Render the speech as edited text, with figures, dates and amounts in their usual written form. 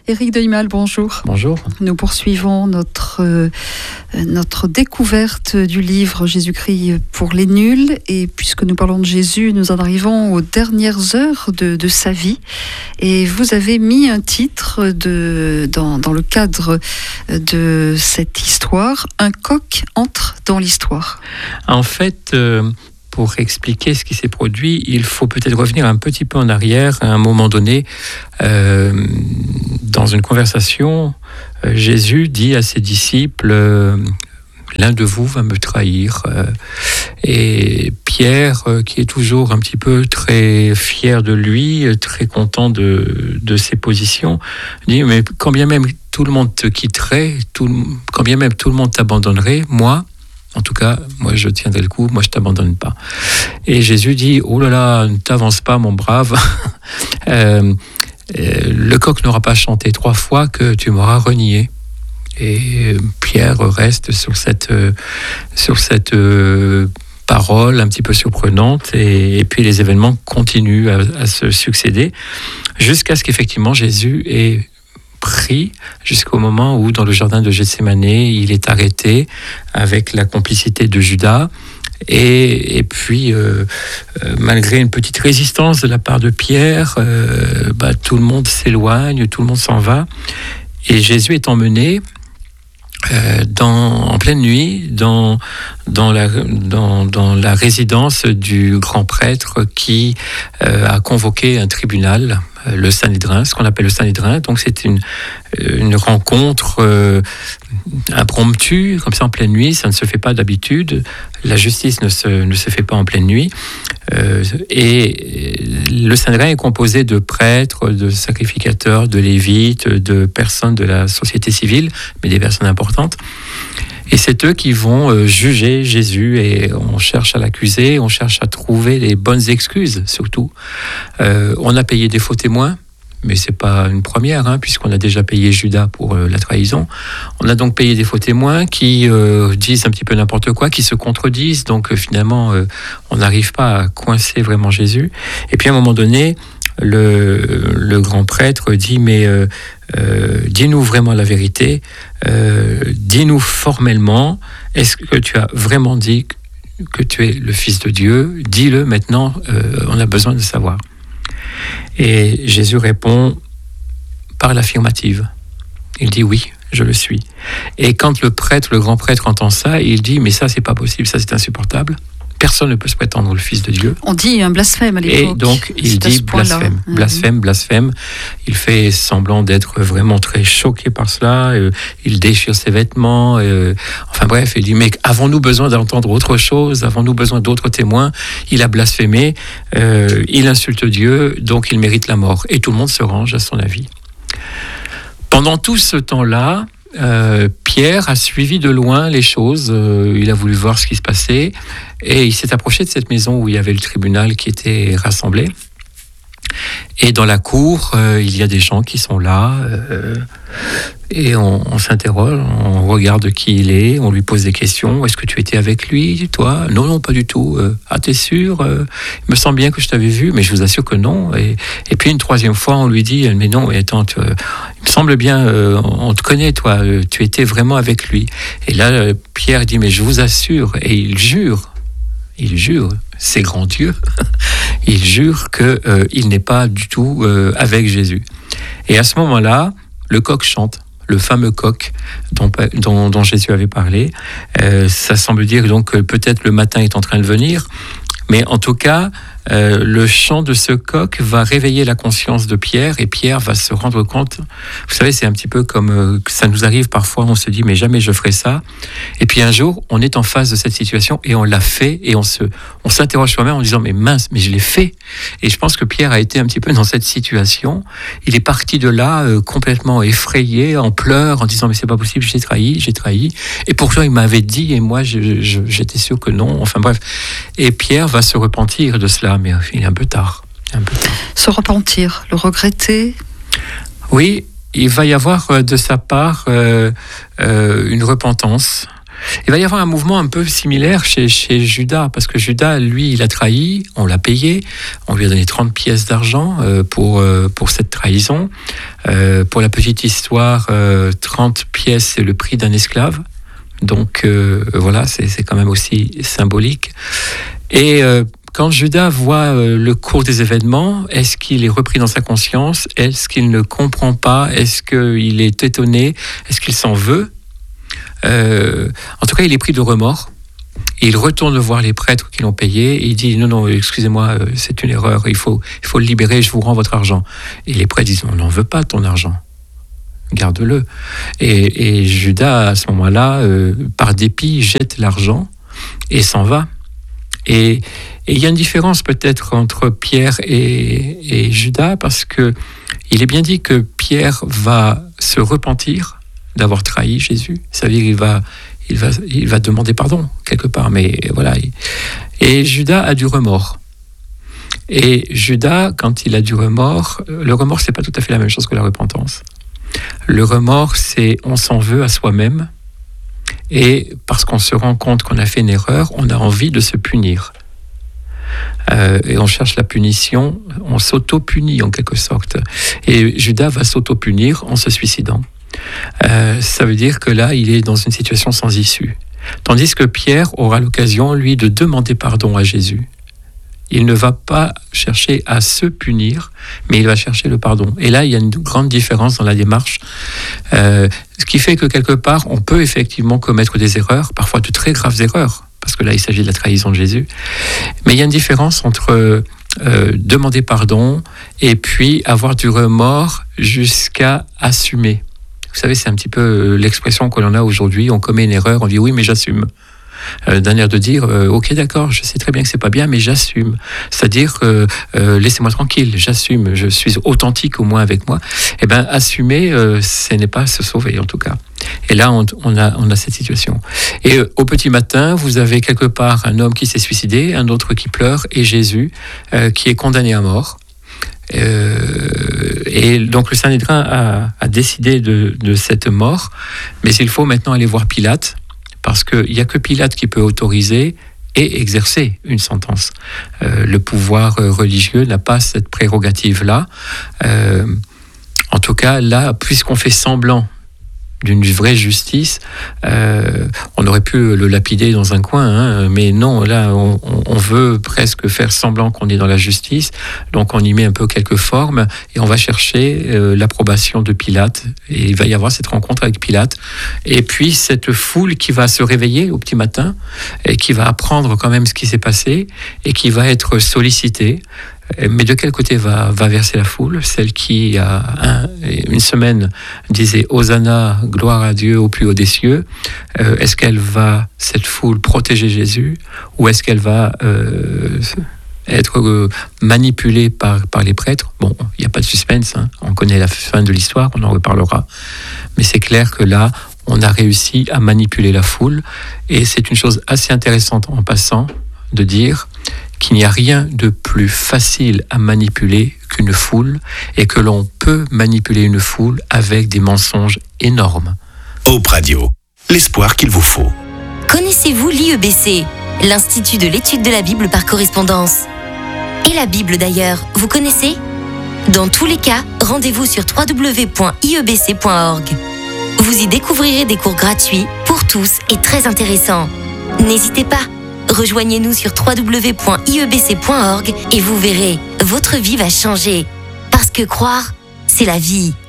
Éric Deuimal, bonjour. Bonjour. Nous poursuivons notre découverte du livre Jésus-Christ pour les nuls. Et puisque nous parlons de Jésus, nous en arrivons aux dernières heures de sa vie. Et vous avez mis un titre dans le cadre de cette histoire, Un coq entre dans l'histoire. En fait, pour expliquer ce qui s'est produit, il faut peut-être revenir un petit peu en arrière. À un moment donné, dans une conversation, Jésus dit à ses disciples, l'un de vous va me trahir. Et Pierre, qui est toujours un petit peu très fier de lui, très content de ses positions, dit, mais quand bien même tout le monde te quitterait, quand bien même tout le monde t'abandonnerait, moi, en tout cas, moi je tiendrai le coup, moi je t'abandonne pas. Et Jésus dit, oh là là, ne t'avance pas mon brave, le coq n'aura pas chanté 3 fois que tu m'auras renié. Et Pierre reste sur cette parole un petit peu surprenante, et puis les événements continuent à se succéder, jusqu'à ce qu'effectivement Jésus ait pris, jusqu'au moment où dans le jardin de Gethsémane, il est arrêté avec la complicité de Judas, et puis malgré une petite résistance de la part de Pierre, tout le monde s'éloigne, tout le monde s'en va, et Jésus est emmené en pleine nuit dans la résidence du grand prêtre qui a convoqué un tribunal, le Sanhédrin, ce qu'on appelle le Sanhédrin. Donc c'est une rencontre impromptue, comme ça en pleine nuit. Ça ne se fait pas d'habitude. La justice ne se fait pas en pleine nuit. Et le Sanhédrin est composé de prêtres, de sacrificateurs, de lévites, de personnes de la société civile, mais des personnes importantes. Et c'est eux qui vont juger Jésus, et on cherche à l'accuser, on cherche à trouver les bonnes excuses surtout. On a payé des faux témoins, mais c'est pas une première, puisqu'on a déjà payé Judas pour la trahison. On a donc payé des faux témoins qui disent un petit peu n'importe quoi, qui se contredisent, donc finalement on n'arrive pas à coincer vraiment Jésus. Et puis à un moment donné, le grand prêtre dit, mais dis-nous vraiment la vérité, dis-nous formellement, est-ce que tu as vraiment dit que tu es le Fils de Dieu? Dis-le maintenant, on a besoin de savoir. Et Jésus répond par l'affirmative. Il dit oui, je le suis. Et quand le grand prêtre entend ça, il dit, mais ça c'est pas possible, ça c'est insupportable. Personne ne peut se prétendre le Fils de Dieu. On dit un blasphème à l'époque. Et donc, il dit blasphème, blasphème. Il fait semblant d'être vraiment très choqué par cela. Il déchire ses vêtements. Enfin bref, il dit, mais avons-nous besoin d'entendre autre chose? Avons-nous besoin d'autres témoins? Il a blasphémé, il insulte Dieu, donc il mérite la mort. Et tout le monde se range à son avis. Pendant tout ce temps-là, Pierre a suivi de loin les choses, il a voulu voir ce qui se passait, et il s'est approché de cette maison où il y avait le tribunal qui était rassemblé. Et dans la cour, il y a des gens qui sont là, et on s'interroge, on regarde qui il est, on lui pose des questions. Est-ce que tu étais avec lui, toi? Non, pas du tout. Ah, t'es sûr? Il me semble bien que je t'avais vu, mais je vous assure que non. Et puis une 3e fois, on lui dit, mais non, mais attends, il me semble bien, on te connaît, toi, tu étais vraiment avec lui. Et là, Pierre dit, mais je vous assure, et il jure, c'est grand Dieu, il jure qu'il n'est pas du tout avec Jésus. Et à ce moment-là, le coq chante, le fameux coq dont Jésus avait parlé. Ça semble dire donc que peut-être le matin est en train de venir, mais en tout cas, le chant de ce coq va réveiller la conscience de Pierre, et Pierre va se rendre compte. Vous savez, c'est un petit peu comme ça nous arrive parfois, on se dit mais jamais je ferai ça, et puis un jour on est en face de cette situation et on l'a fait, et on s'interroge soi-même en disant mais mince, mais je l'ai fait. Et je pense que Pierre a été un petit peu dans cette situation. Il est parti de là complètement effrayé, en pleurs, en disant mais c'est pas possible, j'ai trahi, et pourtant il m'avait dit, et moi j'étais sûr que non. Enfin bref, et Pierre va se repentir de cela, mais il est un peu tard. Se repentir, le regretter. Oui, il va y avoir de sa part une repentance. Il va y avoir un mouvement un peu similaire chez Judas, parce que Judas, lui, il a trahi, on l'a payé, on lui a donné 30 pièces d'argent pour cette trahison. Pour la petite histoire, 30 pièces, c'est le prix d'un esclave. Donc voilà, c'est quand même aussi symbolique. Et quand Judas voit le cours des événements, est-ce qu'il est repris dans sa conscience? Est-ce qu'il ne comprend pas? Est-ce qu'il est étonné? Est-ce qu'il s'en veut? En tout cas, il est pris de remords. Et il retourne voir les prêtres qui l'ont payé. Et il dit, non, excusez-moi, c'est une erreur. Il faut le libérer, je vous rends votre argent. Et les prêtres disent, on n'en veut pas ton argent. Garde-le. Et Judas, à ce moment-là, par dépit, jette l'argent et s'en va. Et il y a une différence peut-être entre Pierre et Judas, parce que il est bien dit que Pierre va se repentir d'avoir trahi Jésus. Ça veut dire il va demander pardon quelque part, mais voilà. Et Judas a du remords. Et Judas, quand il a du remords, le remords, c'est pas tout à fait la même chose que la repentance. Le remords, c'est on s'en veut à soi-même, et parce qu'on se rend compte qu'on a fait une erreur, on a envie de se punir. Et on cherche la punition, on s'auto-punit en quelque sorte. Et Judas va s'auto-punir en se suicidant. Ça veut dire que là, il est dans une situation sans issue. Tandis que Pierre aura l'occasion, lui, de demander pardon à Jésus. Il ne va pas chercher à se punir, mais il va chercher le pardon. Et là, il y a une grande différence dans la démarche, ce qui fait que quelque part, on peut effectivement commettre des erreurs, parfois de très graves erreurs, parce que là, il s'agit de la trahison de Jésus. Mais il y a une différence entre demander pardon et puis avoir du remords jusqu'à assumer. Vous savez, c'est un petit peu l'expression que l'on a aujourd'hui. On commet une erreur, on dit oui, mais j'assume. D'un air de dire ok, d'accord, je sais très bien que c'est pas bien, mais j'assume. C'est-à-dire laissez-moi tranquille, j'assume, je suis authentique au moins avec moi. Eh bien, assumer, ce n'est pas se sauver en tout cas. Et là, on a cette situation. Et au petit matin, vous avez quelque part un homme qui s'est suicidé, un autre qui pleure, et Jésus qui est condamné à mort. Et donc le Sanhédrin a décidé de cette mort, mais il faut maintenant aller voir Pilate, parce qu'il n'y a que Pilate qui peut autoriser et exercer une sentence. Le pouvoir religieux n'a pas cette prérogative-là. En tout cas, là, puisqu'on fait semblant d'une vraie justice, on aurait pu le lapider dans un coin, hein, mais non, là, on veut presque faire semblant qu'on est dans la justice, donc on y met un peu quelques formes, et on va chercher l'approbation de Pilate, et il va y avoir cette rencontre avec Pilate, et puis cette foule qui va se réveiller au petit matin, et qui va apprendre quand même ce qui s'est passé, et qui va être sollicitée. Mais de quel côté va verser la foule? Celle qui, il y a une semaine, disait « Hosanna, gloire à Dieu au plus haut des cieux ». Est-ce qu'elle va, cette foule, protéger Jésus? Ou est-ce qu'elle va être manipulée par les prêtres? Bon, il n'y a pas de suspense, hein. On connaît la fin de l'histoire, on en reparlera. Mais c'est clair que là, on a réussi à manipuler la foule. Et c'est une chose assez intéressante en passant de dire qu'il n'y a rien de plus facile à manipuler qu'une foule, et que l'on peut manipuler une foule avec des mensonges énormes. Hope Radio, l'espoir qu'il vous faut. Connaissez-vous l'IEBC, l'Institut de l'étude de la Bible par correspondance? Et la Bible d'ailleurs, vous connaissez? Dans tous les cas, rendez-vous sur www.iebc.org. Vous y découvrirez des cours gratuits pour tous et très intéressants. N'hésitez pas. Rejoignez-nous sur www.iebc.org et vous verrez, votre vie va changer. Parce que croire, c'est la vie.